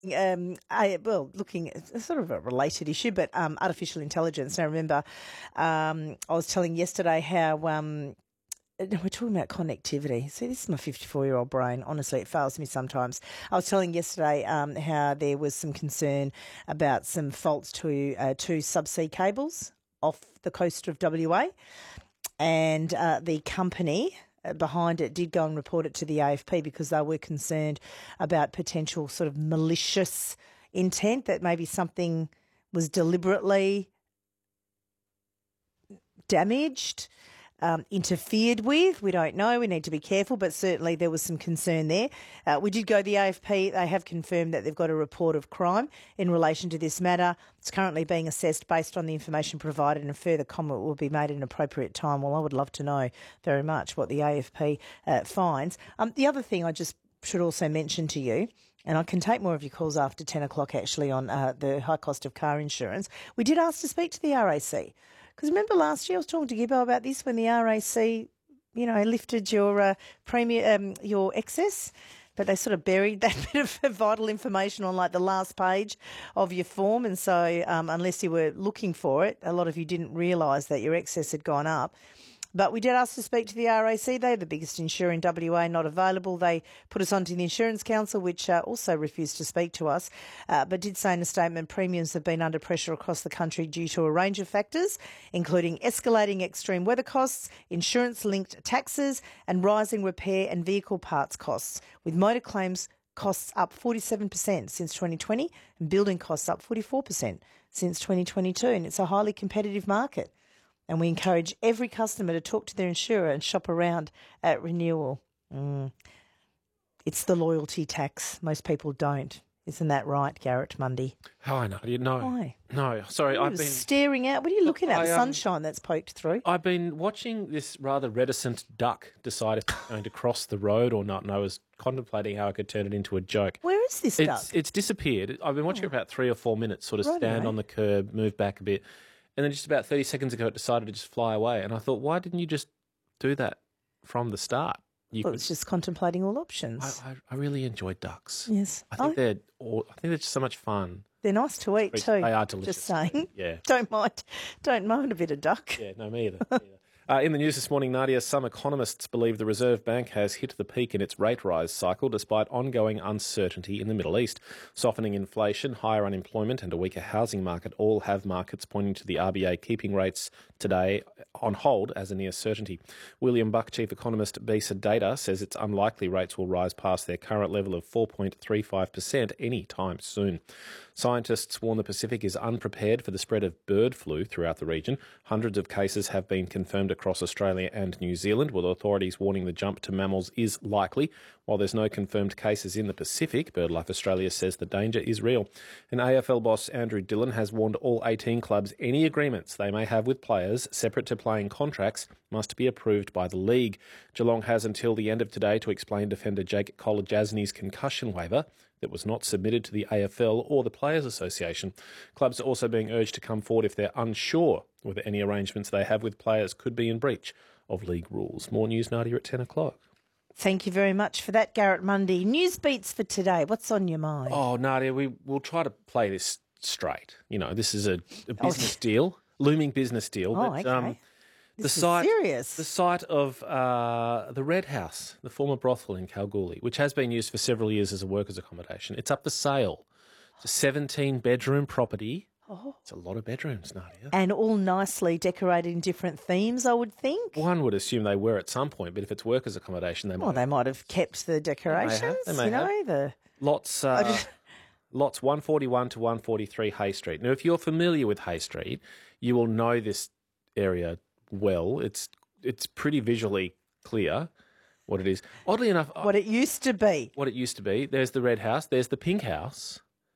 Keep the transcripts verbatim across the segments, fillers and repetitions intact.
um, I, well, looking at sort of a related issue, but um, artificial intelligence. Now, remember, um, I was telling yesterday how um, we're talking about connectivity. See, this is my fifty-four-year-old brain. Honestly, it fails me sometimes. I was telling yesterday um, how there was some concern about some faults to uh, two subsea cables off the coast of W A, and uh, the company behind it did go and report it to the A F P because they were concerned about potential sort of malicious intent, that maybe something was deliberately damaged, um, interfered with. We don't know. We need to be careful, but certainly there was some concern there. Uh, we did go to the A F P. They have confirmed that they've got a report of crime in relation to this matter. It's currently being assessed based on the information provided, and a further comment will be made at an appropriate time. Well, I would love to know very much what the A F P uh, finds. Um, the other thing I just should also mention to you, and I can take more of your calls after ten o'clock actually on uh, the high cost of car insurance. We did ask to speak to the R A C. Because remember last year I was talking to Gibbo about this when the R A C, you know, lifted your uh, premium, um, your excess, but they sort of buried that bit of vital information on like the last page of your form. And so um, unless you were looking for it, a lot of you didn't realise that your excess had gone up. But we did ask to speak to the R A C. They're the biggest insurer in W A, not available. They put us onto the Insurance Council, which uh, also refused to speak to us, uh, but did say in a statement premiums have been under pressure across the country due to a range of factors, including escalating extreme weather costs, insurance-linked taxes, and rising repair and vehicle parts costs, with motor claims costs up forty-seven percent since twenty twenty and building costs up forty-four percent since twenty twenty-two. And it's a highly competitive market. And we encourage every customer to talk to their insurer and shop around at renewal. Mm. It's the loyalty tax. Most people don't. Isn't that right, Garrett Mundy? Hi, Nadia. No. Why? No, sorry. I've been staring out. What are you looking at? I, the um, sunshine that's poked through. I've been watching this rather reticent duck decide if it's going to cross the road or not, and I was contemplating how I could turn it into a joke. Where is this it's, duck? It's disappeared. I've been watching Oh. it for about three or four minutes, sort of Right, stand right. on the curb, move back a bit. And then just about thirty seconds ago, it decided to just fly away. And I thought, why didn't you just do that from the start? You Well, could- it's just contemplating all options. I, I, I really enjoy ducks. yes. I think Oh, they're all, I think they're just so much fun. they're nice to eat too. They are delicious. Just saying. Yeah. Don't mind. Don't mind a bit of duck. Yeah, no, me either. Me either. Uh, in the news this morning, Nadia, some economists believe the Reserve Bank has hit the peak in its rate rise cycle despite ongoing uncertainty in the Middle East. Softening inflation, higher unemployment and a weaker housing market all have markets pointing to the R B A keeping rates today on hold as a near certainty. William Buck, chief economist BISA Data, says it's unlikely rates will rise past their current level of four point three five percent any time soon. Scientists warn the Pacific is unprepared for the spread of bird flu throughout the region. Hundreds of cases have been confirmed across Australia and New Zealand, with authorities warning the jump to mammals is likely. While there's no confirmed cases in the Pacific, BirdLife Australia says the danger is real. And A F L boss Andrew Dillon has warned all eighteen clubs any agreements they may have with players separate to playing contracts must be approved by the league. Geelong has until the end of today to explain defender Jake Kolodjasny's concussion waiver that was not submitted to the A F L or the Players Association. Clubs are also being urged to come forward if they're unsure whether any arrangements they have with players could be in breach of league rules. More news, Nadia, at ten o'clock. Thank you very much for that, Garrett Mundy. News beats for today. What's on your mind? Oh, Nadia, we, we'll try to play this straight. You know, this is a, a Oh, business deal, looming business deal. Oh, but, okay. um, This the is site, serious. The site of uh, the Red House, the former brothel in Kalgoorlie, which has been used for several years as a workers' accommodation. It's up for sale. It's a seventeen-bedroom property. Oh. It's a lot of bedrooms, Nadia. And all nicely decorated in different themes, I would think. One would assume they were at some point, but if it's workers' accommodation, they might. Well, they might have kept the decorations, They may you know, have. the Lots, I uh, just- lots one forty-one to one forty-three Hay Street. Now, if you're familiar with Hay Street, you will know this area well. It's it's pretty visually clear what it is. Oddly enough, what it used to be. what it used to be. There's the Red House. There's the Pink House.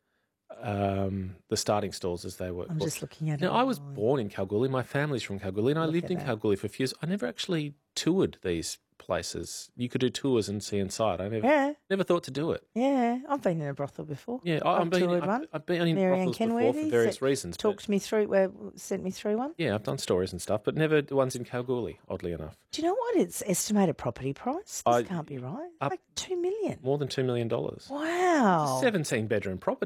Um, the starting stalls, as they were. I'm just looking at it. Now, I was online. born in Kalgoorlie. My family's from Kalgoorlie, and I Look lived at in that. Kalgoorlie for a few years. I never actually toured these places. You could do tours and see inside. I never, Yeah, never thought to do it. yeah. I've been in a brothel before. Yeah, I, I've I've been, toured I've, one. I've been in Mary Ann brothels before for Kenworthy various sent- reasons. but- Talked me through, where sent me through one. Yeah, I've done stories and stuff, but never the ones in Kalgoorlie, oddly enough. Do you know what its estimated property price? This I- can't be right. up- Like two million. More than two million dollars. Wow. seventeen bedroom property.